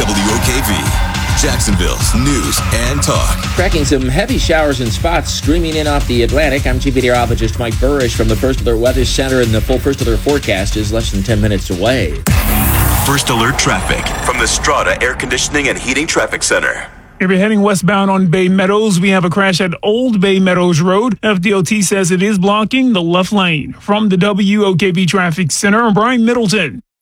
WOKV, Jacksonville's news and talk. Tracking some heavy showers and spots streaming in off the Atlantic. I'm Chief Meteorologist Mike Burrish from the First Alert Weather Center, and the full First Alert forecast is less than 10 minutes away. First Alert traffic from the Strata Air Conditioning and Heating Traffic Center. If you're heading westbound on Bay Meadows, we have a crash at Old Bay Meadows Road. FDOT says it is blocking the left lane. From the WOKV Traffic Center, I'm Brian Middleton.